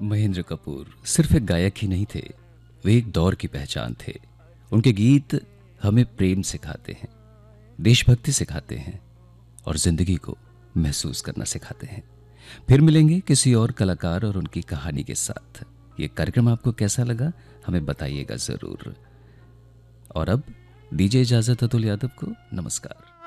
महेंद्र कपूर सिर्फ एक गायक ही नहीं थे, वे एक दौर की पहचान थे। उनके गीत हमें प्रेम सिखाते हैं, देशभक्ति सिखाते हैं और जिंदगी को महसूस करना सिखाते हैं। फिर मिलेंगे किसी और कलाकार और उनकी कहानी के साथ। ये कार्यक्रम आपको कैसा लगा हमें बताइएगा जरूर। और अब दीजिए इजाजत अतुल यादव को। नमस्कार।